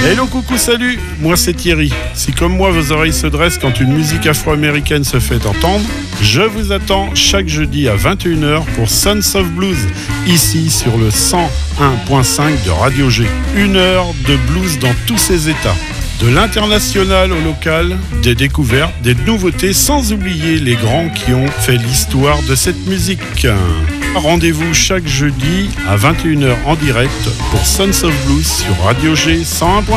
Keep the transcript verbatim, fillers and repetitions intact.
Hello, coucou, salut, moi c'est Thierry. Si comme moi vos oreilles se dressent quand une musique afro-américaine se fait entendre, je vous attends chaque jeudi à vingt et une heures pour Sons of Blues, ici sur le cent un virgule cinq de Radio G. Une heure de blues dans tous ses états. De l'international au local, des découvertes, des nouveautés, sans oublier les grands qui ont fait l'histoire de cette musique. Rendez-vous chaque jeudi à vingt et une heures en direct pour Sons of Blues sur Radio G cent un virgule cinq.